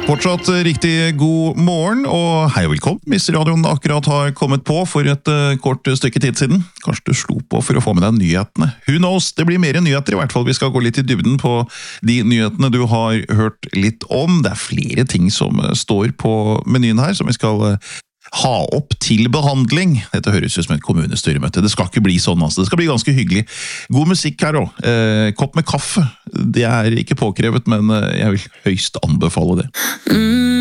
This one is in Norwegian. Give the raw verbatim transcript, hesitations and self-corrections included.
Fortsatt riktig god morgen, og hei og velkommen hvis radioen akkurat har kommet på for et uh, kort stykke tid siden. Kanskje du slo på for å få med deg nyhetene. Who knows? Det blir mer nyheter i hvert fall. Vi skal gå litt i dybden på de nyhetene du har hørt litt om. Det er flere ting som uh, står på menyen her, som vi skal uh, ha opp til behandling. Dette høres ut som et kommunestyremøte. Det skal ikke bli sånn, altså. Det skal bli ganske hyggelig. God musikk her også. Eh, kopp med kaffe. Det er ikke påkrevet, men jeg vil høyst anbefale det. Mm.